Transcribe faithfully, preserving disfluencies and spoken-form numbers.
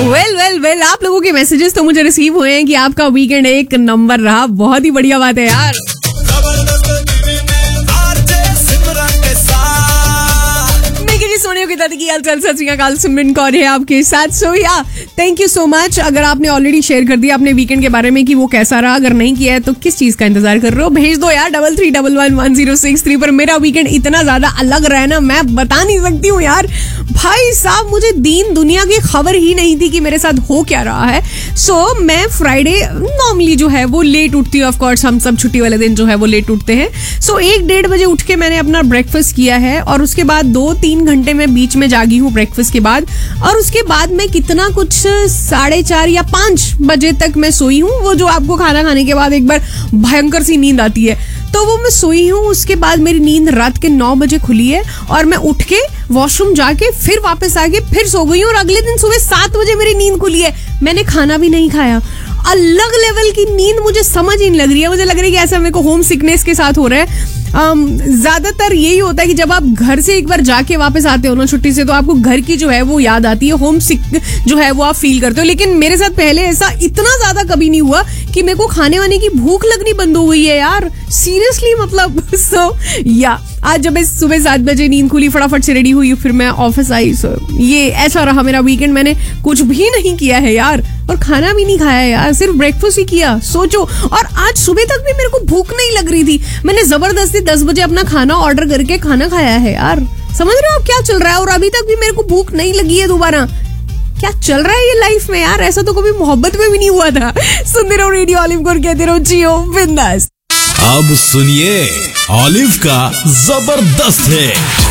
Well well well आप लोगों के मैसेजेस तो मुझे रिसीव हुए हैं कि आपका वीकेंड एक नंबर रहा। बहुत ही बढ़िया बात है यार। सोनिया की दादी की हालचाल, सत श्री अकाल, सिमरन कौर है आपके साथ। सो या थैंक यू सो मच। अगर आपने ऑलरेडी शेयर कर दिया अपने वीकेंड के बारे में कि वो कैसा रहा, अगर नहीं किया है तो किस चीज का इंतजार कर रहे हो, भेज दो यार double three double one one zero six three पर। मेरा वीकेंड इतना ज्यादा अलग रहा है ना, मैं बता नहीं सकती हूँ यार। भाई साहब, मुझे दीन दुनिया की खबर ही नहीं थी कि मेरे साथ हो क्या रहा है। सो so, मैं फ्राइडे नॉर्मली जो है वो लेट उठती हूँ। ऑफकोर्स हम सब छुट्टी वाले दिन जो है वो लेट उठते हैं। सो so, एक डेढ़ बजे उठ के मैंने अपना ब्रेकफास्ट किया है और उसके बाद दो तीन घंटे मैं बीच में जागी हूँ ब्रेकफास्ट के बाद। और उसके बाद मैं कितना कुछ साढ़े चार या पांच बजे तक मैं सोई हूँ। वो जो आपको खाना खाने के बाद एक बार भयंकर सी नींद आती है, तो वो मैं सोई हूँ। उसके बाद मेरी नींद रात के नौ बजे खुली है और मैं उठ के वॉशरूम जाके फिर वापस आके फिर सो गई हूँ। और अगले दिन सुबह सात बजे मेरी नींद खुली है। मैंने खाना भी नहीं खाया। अलग लेवल की नींद मुझे समझ ही नहीं लग रही है। मुझे लग रहा है कि ऐसा मेरे को होम सिकनेस के साथ हो रहा है। um, ज्यादातर यही होता है कि जब आप घर से एक बार जाके वापस आते हो ना छुट्टी से, तो आपको घर की जो है वो याद आती है, होम सिक जो है वो आप फील करते हो। लेकिन मेरे साथ पहले ऐसा इतना ज्यादा कभी नहीं हुआ कि मेरे को खाने वाने की भूख लगनी बंद हो गई है यार, सीरियसली। मतलब सो या आज जब मैं सुबह सात बजे नींद खुली, फटाफट से रेडी हुई, फिर मैं ऑफिस आई। सो ये ऐसा रहा मेरा वीकेंड। मैंने कुछ भी नहीं किया है यार, और खाना भी नहीं खाया यार, सिर्फ ब्रेकफास्ट ही किया। सोचो, और आज सुबह तक भी मेरे को भूख नहीं लग रही थी। मैंने जबरदस्ती दस बजे अपना खाना ऑर्डर करके खाना खाया है यार। समझ रहे हो क्या चल रहा है? और अभी तक भी मेरे को भूख नहीं लगी है दोबारा। क्या चल रहा है ये लाइफ में यार? ऐसा तो कभी मोहब्बत में भी नहीं हुआ था। सुनते रहो रेडियो ऑलिव को, कहते रहो जियो बिंदास। अब सुनिए ऑलिव का जबरदस्त है।